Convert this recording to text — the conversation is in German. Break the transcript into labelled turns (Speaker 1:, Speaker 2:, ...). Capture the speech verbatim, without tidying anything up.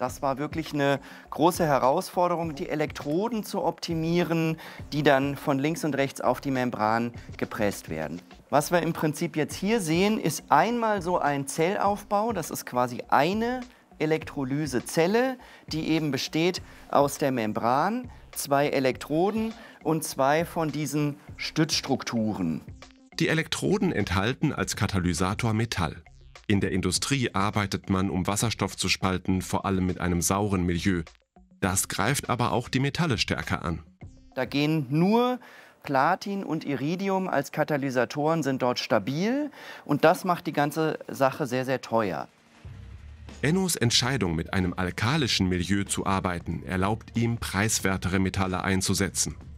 Speaker 1: Das war wirklich eine große Herausforderung, die Elektroden zu optimieren, die dann von links und rechts auf die Membran gepresst werden. Was wir im Prinzip jetzt hier sehen, ist einmal so ein Zellaufbau. Das ist quasi eine Elektrolysezelle, die eben besteht aus der Membran, zwei Elektroden und zwei von diesen Stützstrukturen.
Speaker 2: Die Elektroden enthalten als Katalysator Metall. In der Industrie arbeitet man, um Wasserstoff zu spalten, vor allem mit einem sauren Milieu. Das greift aber auch die Metalle stärker an.
Speaker 1: Da gehen nur Platin und Iridium als Katalysatoren sind dort stabil und das macht die ganze Sache sehr, sehr teuer.
Speaker 2: Ennos Entscheidung, mit einem alkalischen Milieu zu arbeiten, erlaubt ihm, preiswertere Metalle einzusetzen.